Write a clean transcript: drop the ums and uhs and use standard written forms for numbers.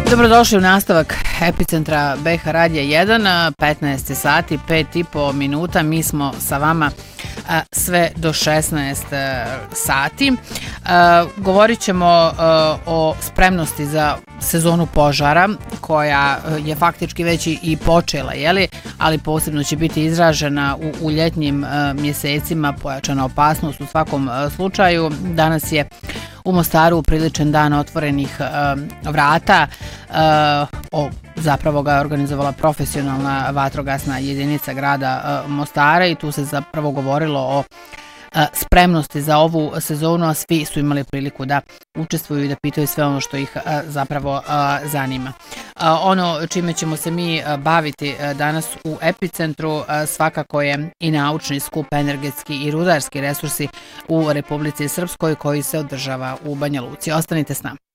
Dobrodošli u nastavak Epicentra BH Radija 1, 15 sati, 5,5 minuta. Mi smo sa vama sve do 16 sati. Govorit ćemo o spremnosti za sezonu požara, koja je faktički već i počela, ali posebno će biti izražena u ljetnjim mjesecima, pojačana opasnost u svakom slučaju. Danas je u Mostaru priličan dan otvorenih vrata. Zapravo ga je organizovala profesionalna vatrogasna jedinica grada Mostara i tu se zapravo govorilo o spremnosti za ovu sezonu, a svi su imali priliku da učestvuju i da pitaju sve ono što ih zapravo zanima. Ono čime ćemo se mi baviti danas u Epicentru svakako je i naučni skup energetski i rudarski resursi u Republici Srpskoj koji se održava u Banja Luci. Ostanite s nama.